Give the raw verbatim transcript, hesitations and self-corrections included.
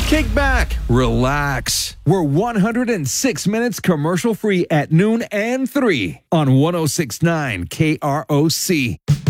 Kick back, relax. We're one hundred six minutes commercial free at noon and three on one oh six point nine K R O C.